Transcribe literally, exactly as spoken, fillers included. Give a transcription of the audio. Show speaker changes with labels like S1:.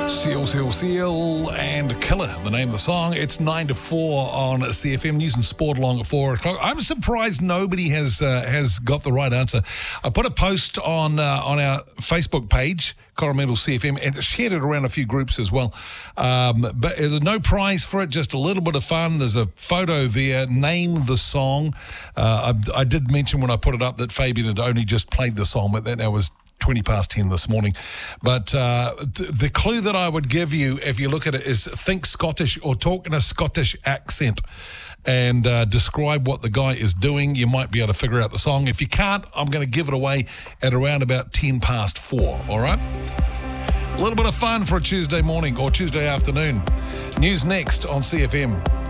S1: Seal, Seal, Seal and Killer, the name of the song. It's nine to four on C F M. News and Sport along at four o'clock. I'm surprised nobody has uh, has got the right answer. I put a post on uh, on our Facebook page, Coromandel C F M, and shared it around a few groups as well. Um, but there's no prize for it, just a little bit of fun. There's a photo there. Name the song. Uh, I, I did mention when I put it up that Fabian had only just played the song, but that now was twenty past ten this morning. But uh, th- the clue that I would give you, if you look at it, is think Scottish or talk in a Scottish accent and uh, describe what the guy is doing. You might be able to figure out the song. If you can't, I'm going to give it away at around about ten past four, all right? A little bit of fun for a Tuesday morning or Tuesday afternoon. News next on C F M.